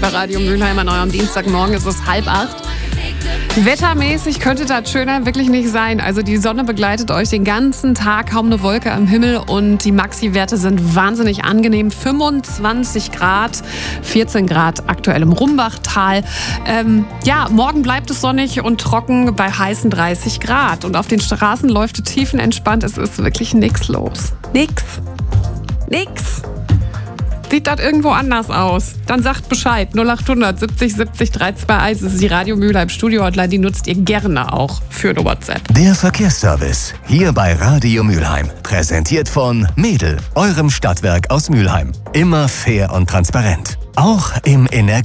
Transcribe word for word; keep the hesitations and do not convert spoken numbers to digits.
Radio Mülheim an eurem Dienstagmorgen. Es ist halb acht. Wettermäßig könnte das schöner wirklich nicht sein. Also die Sonne begleitet euch den ganzen Tag, kaum eine Wolke am Himmel und die Maxi-Werte sind wahnsinnig angenehm. fünfundzwanzig Grad, vierzehn Grad aktuell im Rumbachtal. Ähm, ja, morgen bleibt es sonnig und trocken bei heißen dreißig Grad. Und auf den Straßen läuft es tiefenentspannt. Es ist wirklich nichts los. Nix. Nix. Sieht das irgendwo anders aus? Dann sagt Bescheid. null achthundert siebzig siebzig dreihundertzweiundzwanzig. Das ist die Radio Mülheim Studio Hotline. Die nutzt ihr gerne auch für eine WhatsApp. Der Verkehrsservice hier bei Radio Mülheim. Präsentiert von Mädel, eurem Stadtwerk aus Mülheim. Immer fair und transparent. Auch im Energie